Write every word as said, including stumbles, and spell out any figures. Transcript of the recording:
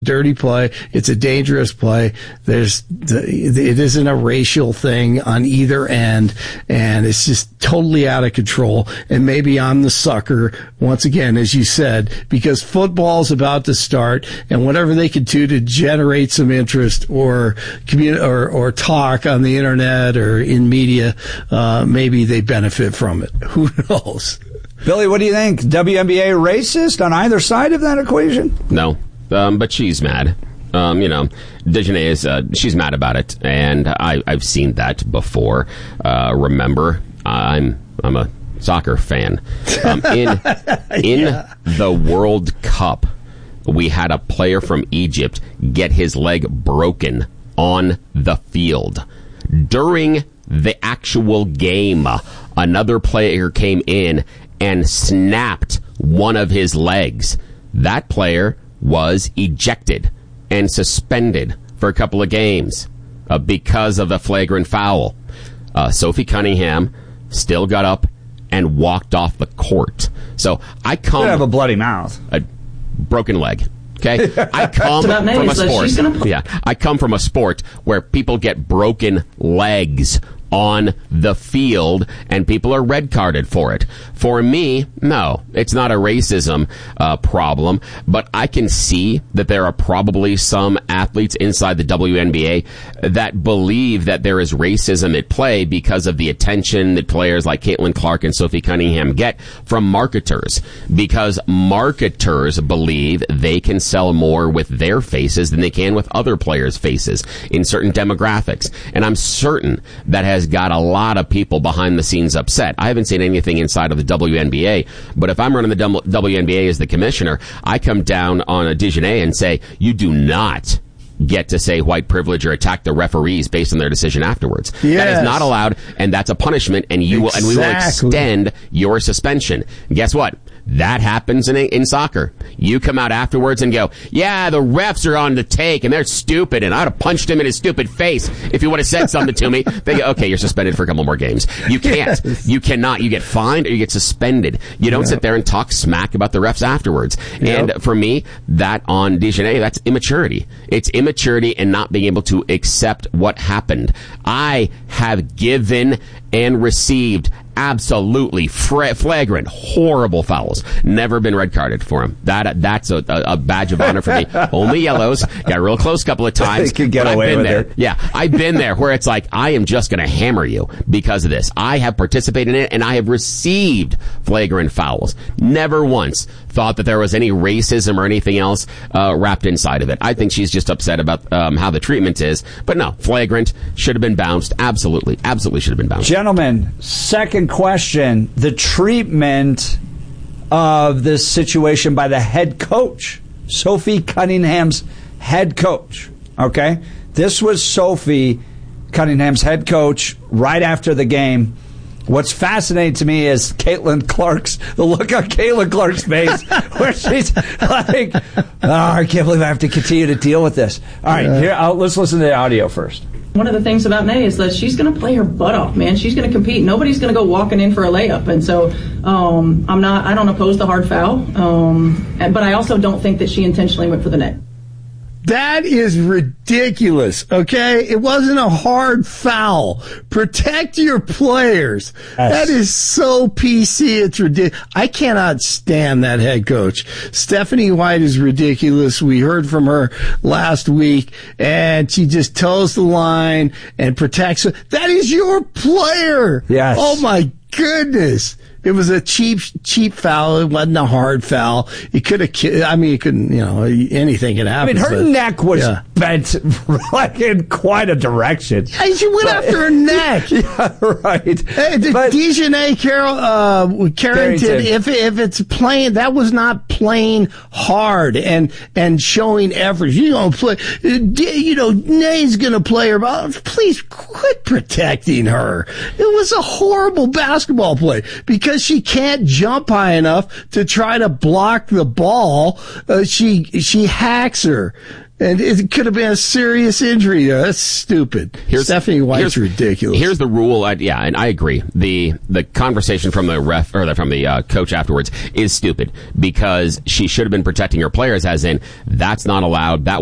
dirty play. It's a dangerous play. There's, it isn't a racial thing on either end, and it's just totally out of control. And maybe I'm the sucker, once again, as you said, because football's about to start, and whatever they can do to generate some interest or commun- or, or talk on the internet or in media, uh, maybe they benefit from it. Who knows? Billy, what do you think? W N B A racist on either side of that equation? No. Um, but she's mad. Um, you know, Dejanay is, uh, she's mad about it. And I, I've seen that before. Uh, remember, I'm, I'm a soccer fan. Um, in, in yeah. the World Cup, we had a player from Egypt get his leg broken on the field. During the actual game, another player came in and snapped one of his legs. That player was ejected and suspended for a couple of games uh, because of the flagrant foul. Uh, Sophie Cunningham still got up and walked off the court. So I come... You have a bloody mouth. A broken leg. Okay? I come from a sport. Yeah, I come from a sport where people get broken legs on the field, and people are red carded for it. For me, no, it's not a racism uh, problem, but I can see that there are probably some athletes inside the W N B A that believe that there is racism at play because of the attention that players like Caitlin Clark and Sophie Cunningham get from marketers, because marketers believe they can sell more with their faces than they can with other players' faces in certain demographics. And I'm certain that has got a lot of people behind the scenes upset. I haven't seen anything inside of the W N B A, but if I'm running the W N B A as the commissioner, I come down on a Dejanay and say, you do not get to say white privilege or attack the referees based on their decision afterwards. Yes. That is not allowed, and that's a punishment, and you exactly. will, and we will extend your suspension. And guess what? That happens in in soccer. You come out afterwards and go, yeah, the refs are on the take, and they're stupid, and I would have punched him in his stupid face if he would have said something to me. They go, okay, you're suspended for a couple more games. You can't. Yes. You cannot. You get fined or you get suspended. You don't yep. sit there and talk smack about the refs afterwards. Yep. And for me, that on Dejanay, that's immaturity. It's immaturity and not being able to accept what happened. I have given and received absolutely fra- flagrant, horrible fouls. Never been red carded for him. That that's a, a badge of honor for me. Only yellows. Got real close a couple of times. They could get away I've been with there. it. Yeah, I've been there where it's like I am just going to hammer you because of this. I have participated in it and I have received flagrant fouls. Never once thought that there was any racism or anything else uh, wrapped inside of it. I think she's just upset about um, how the treatment is. But no, flagrant, should have been bounced. Absolutely, absolutely should have been bounced. Gentlemen, second question, the treatment of this situation by the head coach, Sophie Cunningham's head coach. Okay? This was Sophie Cunningham's head coach right after the game. What's fascinating to me is Caitlin Clark's, the look on Caitlin Clark's face where she's like, oh, I can't believe I have to continue to deal with this. All right, here, I'll, let's listen to the audio first. One of the things about Nay is that she's going to play her butt off, man. She's going to compete. Nobody's going to go walking in for a layup. And so um, I'm not, I don't oppose the hard foul, um, and, but I also don't think that she intentionally went for the net. That is ridiculous, okay? It wasn't a hard foul. Protect your players. Yes. That is so P C, it's ridiculous. I cannot stand that head coach. Stephanie White is ridiculous. We heard from her last week, and she just toes the line and protects her. That is your player. Yes. Oh, my goodness. It was a cheap, cheap foul. It wasn't a hard foul. It could have, I mean, it couldn't, you know, anything could happen. I mean, her but, neck was yeah. bent like in quite a direction. Yeah, she went but, after her neck. Yeah, right. Hey, the but, Dejanay Carroll, uh, Carrington, Carrington, if, if it's playing, that was not playing hard and, and showing effort. You don't play, you know, Nay's going to play her, but please quit protecting her. It was a horrible basketball play because because she can't jump high enough to try to block the ball, uh, she she hacks her. And it could have been a serious injury. That's stupid. Here's, Stephanie White's ridiculous. Here's the rule. I, yeah, and I agree. The the conversation from the ref or the, from the uh, coach afterwards is stupid because she should have been protecting her players. As in, that's not allowed. That